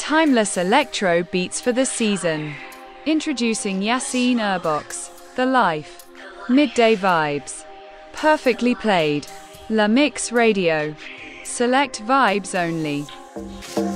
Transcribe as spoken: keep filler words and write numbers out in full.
Timeless electro beats for the season. Introducing Yassine Erbox, The Life. Midday vibes. Perfectly played. La Mix Radio. Select vibes only.